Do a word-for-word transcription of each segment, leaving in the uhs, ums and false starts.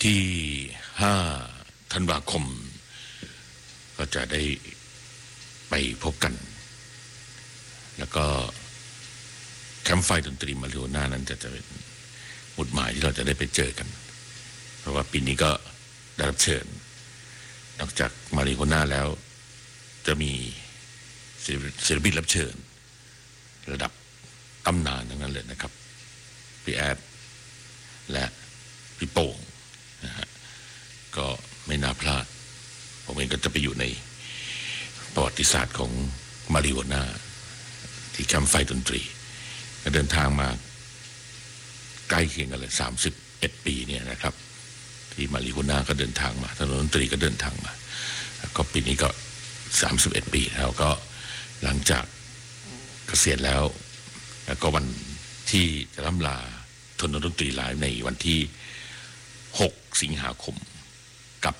ที่ห้าธันวาคมก็จะได้ไปพบกันแล้วก็แคมป์ไฟดนตรีมาริโอน่านั้นจะจะเป็นหมุดหมายที่เราจะได้ไปเจอกันเพราะว่าปีนี้ก็ได้รับเชิญนอกจากมาริโอน่าแล้วจะมีศิลปินรับเชิญระดับตำนานทั้งนั้นเลยนะครับพี่แอดและพี่โป่งนะฮะก็ไม่น่าพลาดผมเองก็จะไปอยู่ในประวัติศาสตร์ของมาริโอน่าที่แคมป์ไฟดนตรีก็เดินทางมาใกล้เคียงกันเลยสามสิบเอ็ดปีเนี่ยนะครับที่มาริโอน่าก็เดินทางมาถนนดนตรีก็เดินทางมาก็ปีนี้ก็สามสิบเอ็ดปีแล้วก็หลังจากเกษียณแล้วแล้วก็วันที่จะล่ำลาถนนดนตรีไลฟ์ในวันที่หกสิงหาคมกับ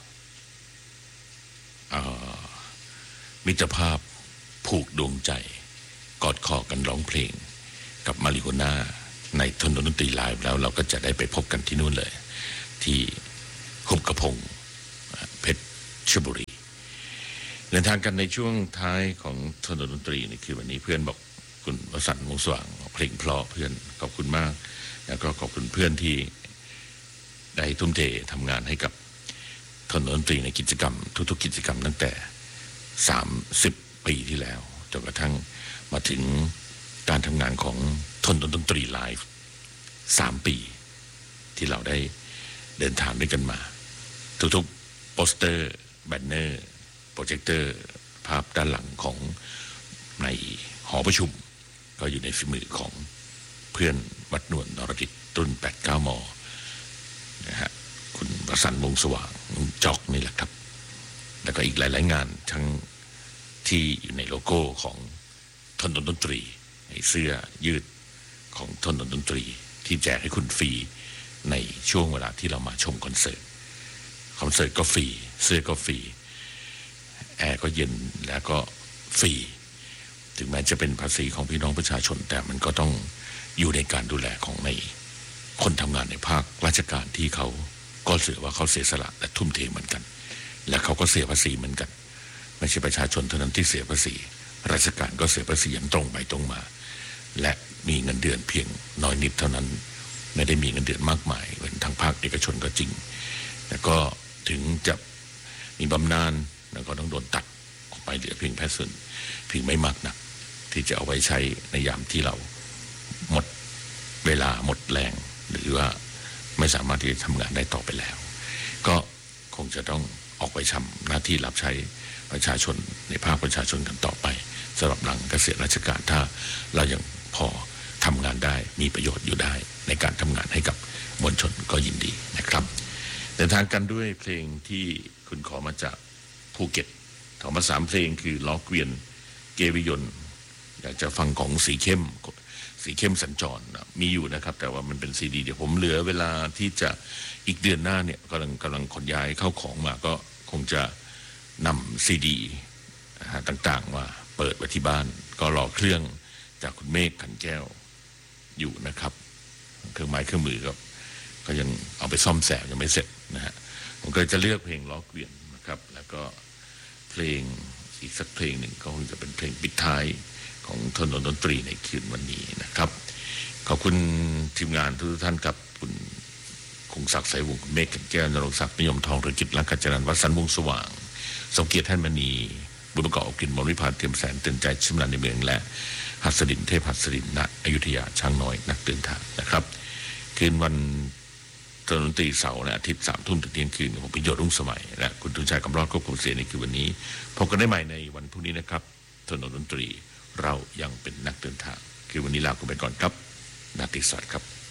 มิตรภาพผูกดวงใจกอดคอกันร้องเพลงกับมาริโอน่าในถนนดนตรีไลฟ์แล้วเราก็จะได้ไปพบกันที่นู่นเลยที่หุบกระพงเพชรบุรีเดินทางกันในช่วงท้ายของถนนดนตรีนี่คือวันนี้เพื่อนบอกคุณวสันต์วงศ์สว่างเพลงเพราะเพื่อนขอบคุณมากแล้วก็ขอบคุณเพื่อนที่ได้ทุ่มเททำงานให้กับถนนดนตรีในกิจกรรมทุกๆกิจกรรมตั้งแต่สามสิบปีที่แล้วจนกระทั่งมาถึงการทำงานของถนนดนตรีไลฟ์สามปีที่เราได้เดินทางด้วยกันมาทุกๆโปสเตอร์แบนเนอร์โปรเจคเตอร์ภาพด้านหลังของในหอประชุมก็อยู่ในฝีมือของเพื่อนวัดนวลนรดิตรุ่นแปดสิบเก้ามนะฮะคุณประสันต์วงศ์สว่างจอกนี่แหละครับแล้วก็อีกหลายๆงานทั้งที่อยู่ในโลโก้ของถนนดนตรีในเสื้อยืดของถนนดนตรีที่แจกให้คุณฟรีในช่วงเวลาที่เรามาชมคอนเสิร์ตคอนเสิร์ตก็ฟรีเสื้อก็ฟรีแอร์ก็เย็นแล้วก็ฟรีถึงแม้จะเป็นภาษีของพี่น้องประชาชนแต่มันก็ต้องอยู่ในการดูแลของในคนทำงานในภาคราชการที่เขาก็เสียว่าเขาเสียสละและทุ่มเทเหมือนกันและเขาก็เสียภาษีเหมือนกันไม่ใช่ประชาชนเท่านั้นที่เสียภาษีราชการก็เสียภาษีอย่างตรงไปตรงมาและมีเงินเดือนเพียงน้อยนิดเท่านั้นไม่ได้มีเงินเดือนมากมายเหมือนทางภาคเอกชนก็จริงแต่ก็ถึงจะมีบำนาญแล้วก็ต้องโดนตัดออกไปเหลือเพียงแค่ส่วนเพียงไม่มากนักที่จะเอาไว้ใช้ในยามที่เราหมดเวลาหมดแรงหรือว่าไม่สามารถที่จะทำงานได้ต่อไปแล้วก็คงจะต้องออกไปทำหน้าที่รับใช้ประชาชนในภาคประชาชนกันต่อไปสำหรับหลังเกษียณราชการถ้าเรายังพอทำงานได้มีประโยชน์อยู่ได้ในการทำงานให้กับมวลชนก็ยินดีนะครับเดินทางกันด้วยเพลงที่คุณขอมาจากภูเก็ตถอมาสามเพลงคือล้อเกวียนเกวิยนอยากจะฟังของสีเข้มสีเข้มสัญจรมีอยู่นะครับแต่ว่ามันเป็นซีดีเดี๋ยวผมเหลือเวลาที่จะอีกเดือนหน้าเนี่ยกำลังกำลังขนย้ายเข้าของมาก็คงจะนำซีดีต่างๆมาเปิดไว้ที่บ้านก็รอเครื่องจากคุณเมฆขันแก้วอยู่นะครับเครื่องไม้เครื่องมือก็ก็ยังเอาไปซ่อมแซมยังไม่เสร็จนะฮะผมก็จะเลือกเพลงล้อเกวียนนะครับแล้วก็เพลงอีกสักเพลงหนึ่งก็คงจะเป็นเพลงปิดท้ายของถนนดนตรีในคืนวันนี้นะครับขอบคุณทีมงานทุกท่านกับคุณคงศักดิ์สายวงศ์เมฆกันแก้วนรงค์ศักดิ์นิยมทองเรืองกิจลังกัจจนันท์วสันต์วงศ์สว่างสมเกียรติท่านมณีบุญประกอบกินมรวิภาเทียมแสนเตือนใจชิมลานในเมืองและหัสดินเทพหัสดินณอยุธยาช้างน้อยนักเดินทางนะครับคืนวันถนนดนตรีเสาร์และอาทิตย์สามทุ่มถึงเที่ยงคืนผมพิโยชน์รุ่งสมัยและคุณทุนชัยกำรอดควบคุมเสียงในคืนวันนี้พบกันได้ใหม่ในวันพรุ่งนี้นะครับถนนดนตรีเรายังเป็นนักเดินทางคือวันนี้ลาคุณไปก่อนครับนาติสวัสดิ์ครับ